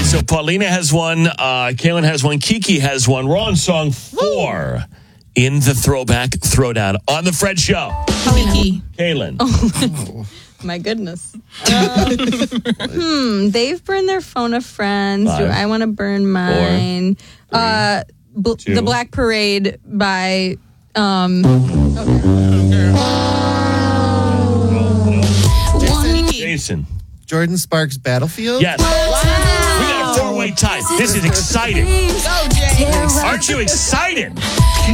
So Paulina has one, Kaylin has one, Kiki has one. We're on song 4 in the Throwback Throwdown on the Fred Show. Kiki. Kaylin. My goodness. They've burned their phone a friend. Do 5, I want to burn mine? 4, 3, 2. The Black Parade by Jason. Jordan Sparks' Battlefield? Yes. We got a 4-way tie. This is exciting. Go, Jay. Aren't you excited?